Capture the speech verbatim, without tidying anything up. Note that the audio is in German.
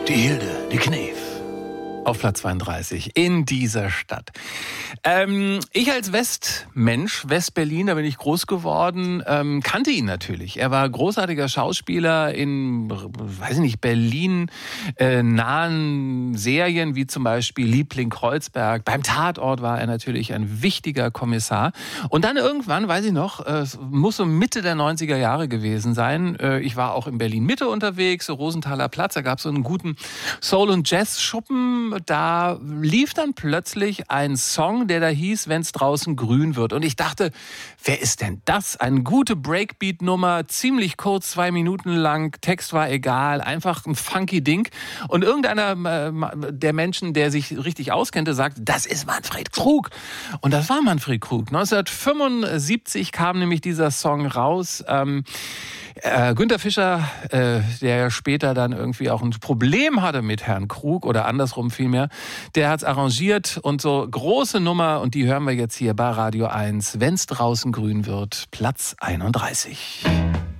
Die Hilde, die Knef. Auf Platz zweiunddreißig in dieser Stadt. Ähm, ich als Westmensch, Westberlin, da bin ich groß geworden, ähm, kannte ihn natürlich. Er war großartiger Schauspieler in, weiß ich nicht, Berlin äh, nahen Serien, wie zum Beispiel Liebling Kreuzberg. Beim Tatort war er natürlich ein wichtiger Kommissar. Und dann irgendwann, weiß ich noch, äh, es muss so Mitte der neunziger Jahre gewesen sein. Äh, ich war auch in Berlin-Mitte unterwegs, so Rosenthaler Platz. Da gab es so einen guten Soul- und Jazz-Schuppen. Da lief dann plötzlich ein Song, der da hieß, wenn's draußen grün wird. Und ich dachte, wer ist denn das? Eine gute Breakbeat-Nummer, ziemlich kurz, zwei Minuten lang, Text war egal, einfach ein funky Ding. Und irgendeiner äh, der Menschen, der sich richtig auskannte, sagt, das ist Manfred Krug. Und das war Manfred Krug. neunzehnhundertfünfundsiebzig kam nämlich dieser Song raus. Ähm, Äh, Günter Fischer, äh, der später dann irgendwie auch ein Problem hatte mit Herrn Krug oder andersrum vielmehr, der hat's arrangiert und so große Nummer und die hören wir jetzt hier bei Radio eins, wenn's draußen grün wird, Platz einunddreißig.